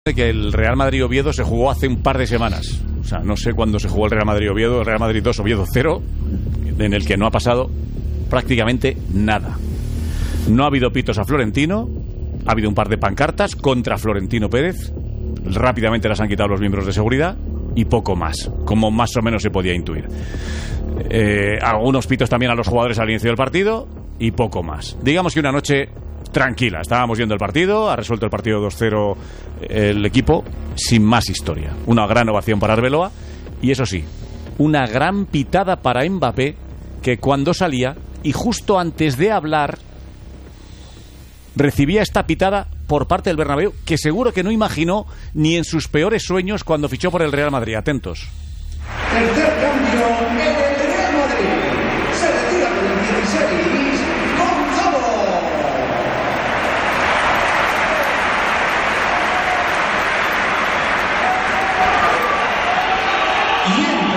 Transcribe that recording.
Que el Real Madrid-Oviedo se jugó hace un par de semanas. O sea, no sé cuándo se jugó el Real Madrid-Oviedo, el Real Madrid 2, Oviedo 0, en el que no ha pasado prácticamente nada. No ha habido pitos a Florentino, ha habido un par de pancartas contra Florentino Pérez, rápidamente las han quitado los miembros de seguridad y poco más, como más o menos se podía intuir. Algunos pitos también a los jugadores al inicio del partido y poco más. Digamos que una noche tranquila, estábamos viendo el partido, ha resuelto el partido 2-0 el equipo, sin más historia. Una gran ovación para Arbeloa y eso sí, una gran pitada para Mbappé, que cuando salía y justo antes de hablar recibía esta pitada por parte del Bernabéu, que seguro que no imaginó ni en sus peores sueños cuando fichó por el Real Madrid. Atentos. Tercer cambio en el Real Madrid. Se retira con el 16 Gonzalo. Y